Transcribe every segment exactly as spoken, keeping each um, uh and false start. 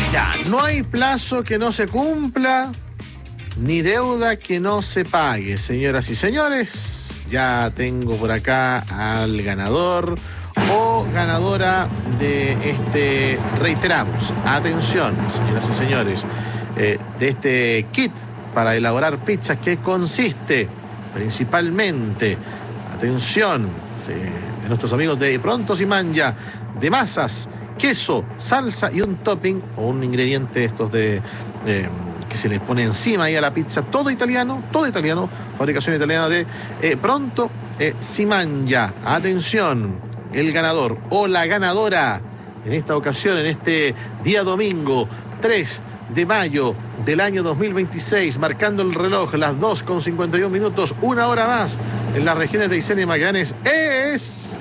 Ya, no hay plazo que no se cumpla, ni deuda que no se pague, señoras y señores. Ya tengo por acá al ganador o ganadora de este, reiteramos, atención, señoras y señores, eh, de este kit para elaborar pizzas que consiste principalmente, atención, sí, de nuestros amigos de Prontos y Manja, de masas, queso, salsa y un topping o un ingrediente estos de, de que se le pone encima ahí a la pizza, todo italiano, todo italiano, fabricación italiana de eh, Pronto eh, si Manja. Atención, el ganador o la ganadora en esta ocasión, en este día domingo tres de mayo del año dos mil veintiséis, marcando el reloj las dos con cincuenta y un minutos, una hora más en las regiones de Aysén y Magallanes, es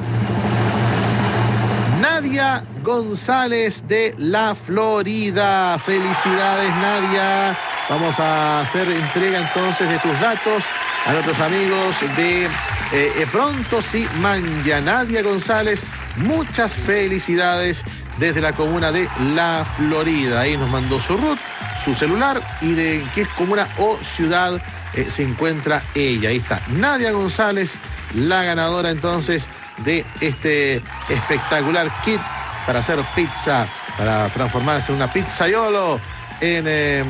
Nadia González de la Florida. Felicidades, Nadia. Vamos a hacer entrega entonces de tus datos a nuestros amigos de eh, Pronto si Manja. Nadia González, muchas felicidades desde la comuna de La Florida. Ahí nos mandó su root, su celular y de qué comuna o ciudad eh, se encuentra ella. Ahí está Nadia González, la ganadora entonces de este espectacular kit para hacer pizza, para transformarse en una pizzaiolo en eh,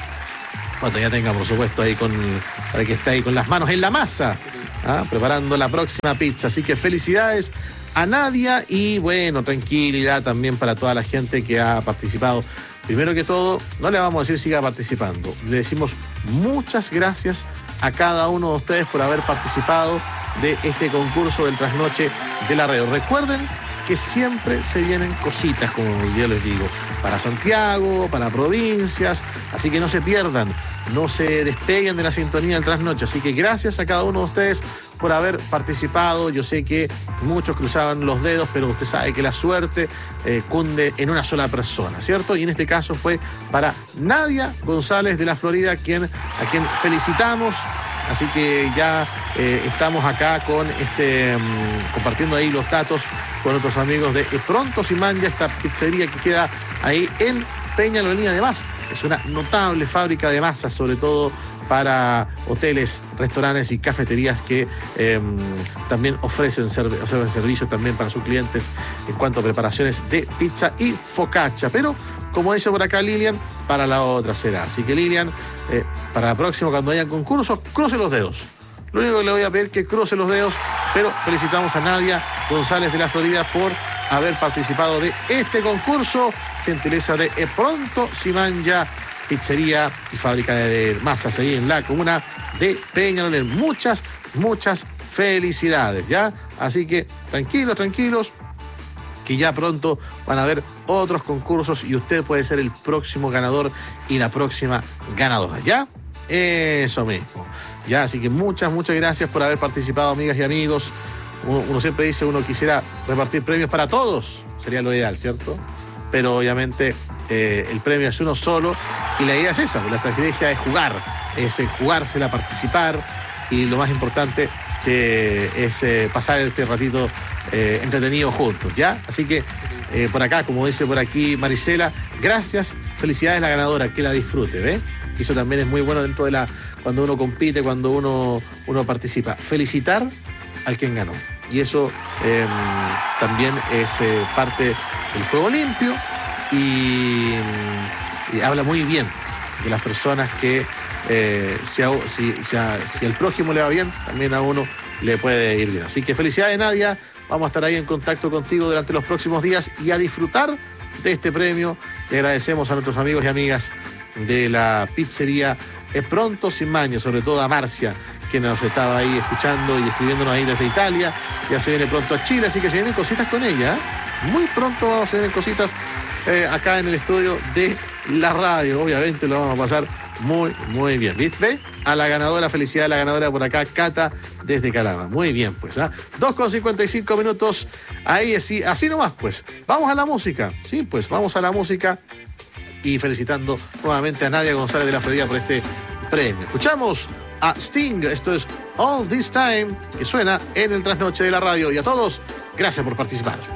cuando ya tenga por supuesto ahí con, para que esté ahí con las manos en la masa, ¿ah? Preparando la próxima pizza. Así que felicidades a Nadia y bueno, tranquilidad también para toda la gente que ha participado. Primero que todo, no le vamos a decir siga participando, le decimos muchas gracias a cada uno de ustedes por haber participado de este concurso del Trasnoche de la Radio. Recuerden que siempre se vienen cositas, como yo les digo, para Santiago, para provincias, así que no se pierdan, no se despeguen de la sintonía del Trasnoche. Así que gracias a cada uno de ustedes por haber participado. Yo sé que muchos cruzaban los dedos, pero usted sabe que la suerte eh, cunde en una sola persona, ¿cierto? Y en este caso fue para Nadia González de la Florida, quien, a quien felicitamos. Así que ya eh, estamos acá con este um, compartiendo ahí los datos con otros amigos de Pronto si Manja, esta pizzería que queda ahí en Peñalolía de Más. Es una notable fábrica de masas, sobre todo para hoteles, restaurantes y cafeterías que eh, también ofrecen, serv- ofrecen servicios también para sus clientes en cuanto a preparaciones de pizza y focaccia. Pero, como dice por acá Lilian, para la otra será. Así que Lilian, eh, para la próxima, cuando haya concursos, cruce los dedos. Lo único que le voy a pedir es que cruce los dedos, pero felicitamos a Nadia González de la Florida por haber participado de este concurso. Gentileza de Pronto si Manja, pizzería y fábrica de masas ahí en la comuna de Peñalolén. Muchas, muchas felicidades, ¿ya? Así que tranquilos, tranquilos, que ya pronto van a haber otros concursos y usted puede ser el próximo ganador y la próxima ganadora, ¿ya? Eso mismo, ¿ya? Así que muchas, muchas gracias por haber participado, amigas y amigos. Uno, uno siempre dice, uno quisiera repartir premios para todos, sería lo ideal, ¿cierto? Pero obviamente eh, el premio es uno solo y la idea es esa, la estrategia es jugar, es eh, jugársela, participar y lo más importante que es eh, pasar este ratito eh, entretenido juntos, ¿ya? Así que eh, por acá, como dice por aquí Marisela, gracias, felicidades a la ganadora, que la disfrute, ¿ve? Y eso también es muy bueno dentro de la, cuando uno compite, cuando uno, uno participa. Felicitar al quien ganó. Y eso eh, también es eh, parte del juego limpio y, y habla muy bien de las personas que eh, si, a, si, si, a, si al prójimo le va bien, también a uno le puede ir bien. Así que felicidades, Nadia. Vamos a estar ahí en contacto contigo durante los próximos días y a disfrutar de este premio. Le agradecemos a nuestros amigos y amigas de la pizzería Pronto si Manja, sobre todo a Marcia, que nos estaba ahí escuchando y escribiéndonos ahí desde Italia. Ya se viene pronto a Chile, así que se vienen cositas con ella, ¿eh? Muy pronto se vienen cositas eh, acá en el estudio de la radio. Obviamente lo vamos a pasar muy, muy bien. ¿Viste? A la ganadora, felicidad a la ganadora por acá, Cata, desde Calama. Muy bien, pues, ¿ah? ¿eh? dos con cincuenta y cinco minutos. Ahí, así, así nomás, pues. Vamos a la música. Sí, pues, vamos a la música. Y felicitando nuevamente a Nadia González de la Florida por este premio. Escuchamos a Sting. Esto es All This Time, que suena en el Trasnoche de la Radio. Y a todos, gracias por participar.